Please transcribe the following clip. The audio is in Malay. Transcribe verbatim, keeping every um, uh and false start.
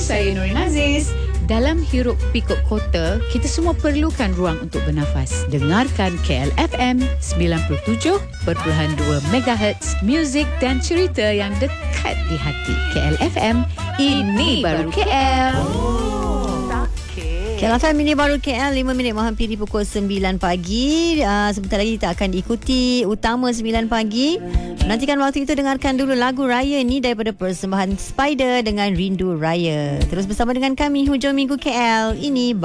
saya Nurin Aziz. Dalam hiruk pikuk kota, kita semua perlukan ruang untuk bernafas. Dengarkan K L F M sembilan puluh tujuh perpuluhan dua megahertz, muzik dan cerita yang dekat di hati. K L F M, ini baru K L. K L F M, ini baru K L. lima minit menghampiri pukul sembilan pagi. uh, Sebentar lagi kita akan ikuti utama sembilan pagi. Nantikan waktu itu, dengarkan dulu lagu Raya ni daripada persembahan Spider dengan Rindu Raya. Terus bersama dengan kami hujung minggu K L. Ini